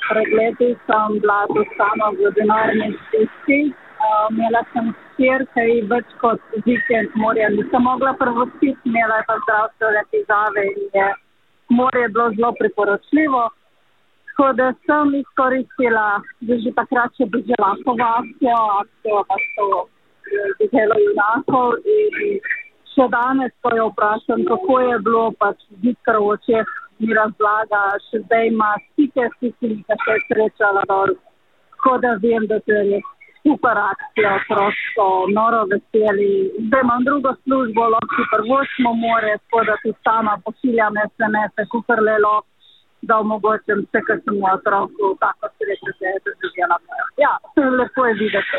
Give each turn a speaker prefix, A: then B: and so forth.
A: pregledih sem bila tudi sama v denarni stiski. Imela sem hčer, ki več kot vikend morja nisem mogla prvostiti, imela je pa zdravstvene težave in je morje bilo zelo priporočljivo. Tako da sem izkoristila, da že takrat še Deželakovo akcijo pa to Deželo junakov in še danes, ko jo vprašam, kako je bilo, pač zikr v očeh mi razlaga, še zdaj ima stike s tistimi, ki se je srečala dol. Tako da vem, da to je super akcija, prosto, noro veseli. Zdaj imam drugo službo, lahko prvočimo more, tako da tudi sama pošiljam SMS-e, kakor le lahko, da omogočim vse, kar sem v otroku, tako srečo se je doživela. Ja, lepo je videti.